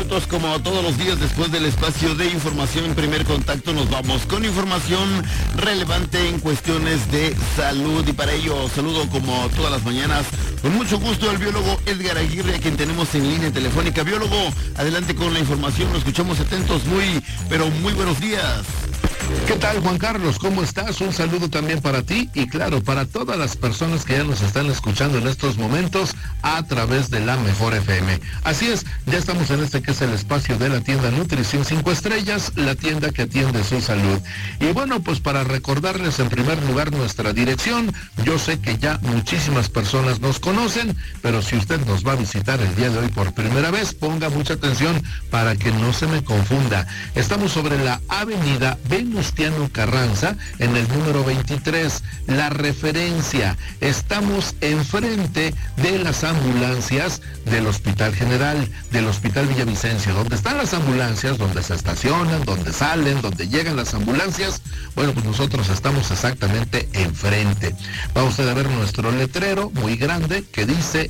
minutos, como todos los días, después del espacio de información en Primer Contacto, nos vamos con información relevante en cuestiones de salud. Y para ello, saludo como todas las mañanas, con mucho gusto, al biólogo Edgar Aguirre, a quien tenemos en línea telefónica. Biólogo, adelante con la información, lo escuchamos atentos. Pero muy buenos días. ¿Qué tal, Juan Carlos? ¿Cómo estás? Un saludo también para ti y claro, para todas las personas que ya nos están escuchando en estos momentos a través de la Mejor FM. Así es, ya estamos en este que es el espacio de la tienda Nutrición 5 Estrellas, la tienda que atiende su salud. Y bueno, pues para recordarles en primer lugar nuestra dirección, yo sé que ya muchísimas personas nos conocen, pero si usted nos va a visitar el día de hoy por primera vez, ponga mucha atención para que no se me confunda. Estamos sobre la avenida Venustiano Carranza, en el número 23, La Referencia. Estamos enfrente de las ambulancias del Hospital General, del Hospital Villavicencio, donde están las ambulancias, donde se estacionan, donde salen, donde llegan las ambulancias. Bueno, pues nosotros estamos exactamente enfrente. Va usted a ver nuestro letrero muy grande que dice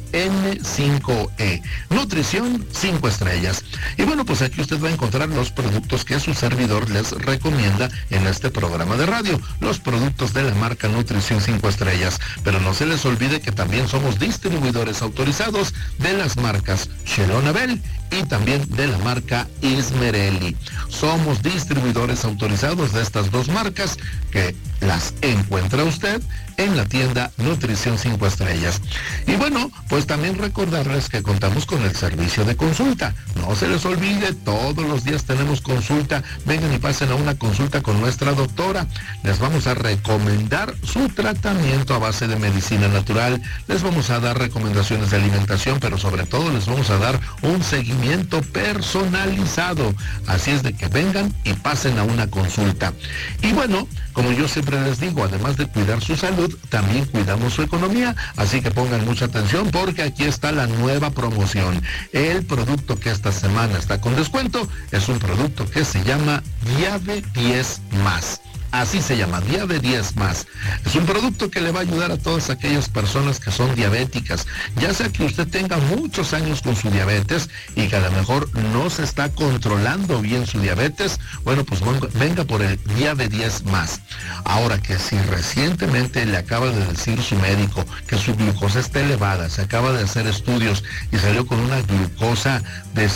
N5E, Nutrición 5 Estrellas. Y bueno, pues aquí usted va a encontrar los productos que su servidor les recomienda en este programa de radio, los productos de la marca Nutrición 5 Estrellas. Pero no se les olvide que también somos distribuidores autorizados de las marcas Shelonabel y también de la marca Ismerelli. Somos distribuidores autorizados de estas dos marcas que las encuentra usted en la tienda Nutrición 5 Estrellas. Y bueno, pues también recordarles que contamos con el servicio de consulta. No se les olvide, todos los días tenemos consulta. Vengan y pasen a una consulta con nuestra doctora. Les vamos a recomendar su tratamiento a base de medicina natural. Les vamos a dar recomendaciones de alimentación, pero sobre todo les vamos a dar un seguimiento personalizado. Así es de que vengan y pasen a una consulta. Y bueno, como yo siempre les digo, además de cuidar su salud, también cuidamos su economía, así que pongan mucha atención porque aquí está la nueva promoción. El producto que esta semana está con descuento es un producto que se llama Diabe 10 Más. Así se llama, Diabe 10 Más. Es un producto que le va a ayudar a todas aquellas personas que son diabéticas, ya sea que usted tenga muchos años con su diabetes y que a lo mejor no se está controlando bien su diabetes. Bueno, pues venga por el Diabe 10 Más. Ahora que si recientemente le acaba de decir su médico que su glucosa está elevada, se acaba de hacer estudios y salió con una glucosa de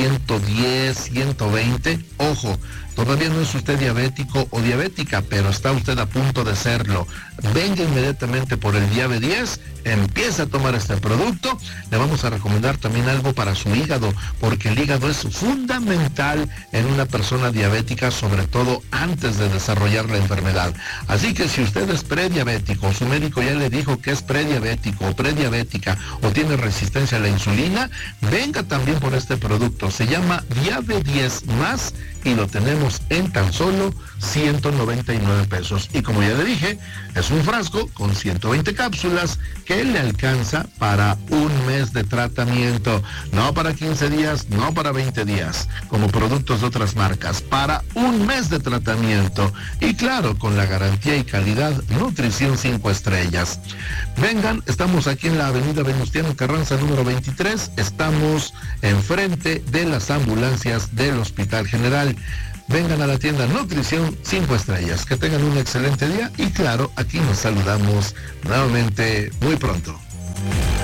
110, 120, ojo, todavía no es usted diabético o diabética, pero está usted a punto de serlo. Venga inmediatamente por el Diabe 10, empiece a tomar este producto. Le vamos a recomendar también algo para su hígado, porque el hígado es fundamental en una persona diabética, sobre todo antes de desarrollar la enfermedad. Así que si usted es prediabético, su médico ya le dijo que es prediabético o prediabética o tiene resistencia a la insulina, venga también por este producto. Se llama Diabe 10 Más y lo tenemos en tan solo 199 pesos. Y como ya le dije, es un frasco con 120 cápsulas que le alcanza para un mes de tratamiento. No para 15 días, no para 20 días, como productos de otras marcas. Para un mes de tratamiento. Y claro, con la garantía y calidad Nutrición 5 Estrellas. Vengan, estamos aquí en la avenida Venustiano Carranza número 23. Estamos enfrente de las ambulancias del Hospital General. Vengan a la tienda Nutrición 5 Estrellas. Que tengan un excelente día y claro, aquí nos saludamos nuevamente muy pronto.